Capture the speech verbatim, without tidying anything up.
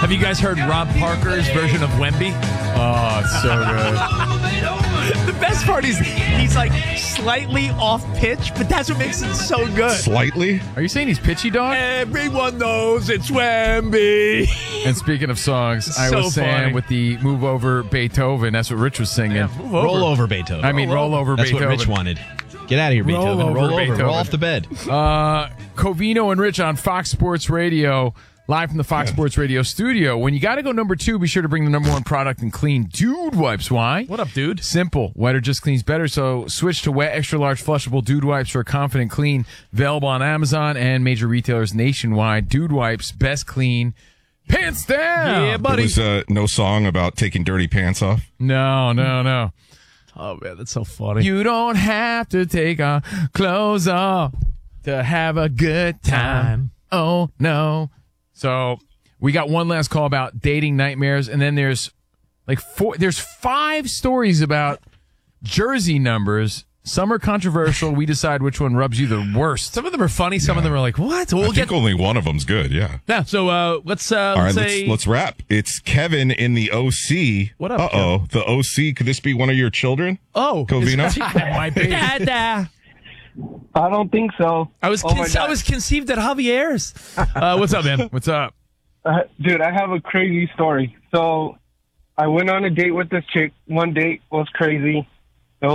Have you guys heard Rob Parker's version of Wemby? Oh, it's so good. The best part is he's like slightly off pitch, but that's what makes it so good. Slightly? Are you saying he's pitchy dog? Everyone knows it's Wemby. And speaking of songs, I So was saying funny. with the Move Over Beethoven, that's what Rich was singing. Yeah, move over. Roll over, Beethoven. I mean, roll over That's Beethoven. what Rich wanted. Get out of here, Roll Beethoven. over, Roll over. Beethoven. Roll off the bed. Uh, Covino and Rich on Fox Sports Radio, live from the Fox Sports Radio studio. When you got to go number two, be sure to bring the number one product in clean Dude Wipes. Why? What up, dude? Simple. Wetter just cleans better, so switch to wet, extra-large, flushable Dude Wipes for a confident clean. Available on Amazon and major retailers nationwide. Dude Wipes, best clean, pants down. Yeah, buddy. There was uh, no song about taking dirty pants off. No, no, no. Oh, man, that's so funny. You don't have to take our clothes off to have a good time. Oh, no. So we got one last call about dating nightmares, and then there's like four, there's five stories about jersey numbers. Some are controversial. We decide which one rubs you the worst. Some of them are funny. Some of them are like, what? We'll I get think only one of them's good, yeah. Yeah, so uh, let's, uh, All right, let's let's, say... let's wrap. It's Kevin in the O C. What up, Uh-oh, the O C. Could this be one of your children? Oh. Covino? is- Might be. Dada. I don't think so. I was Oh my con- I God. was conceived at Javier's. Uh, what's up, man? What's up? Uh, dude, I have a crazy story. So I went on a date with this chick. One date was crazy.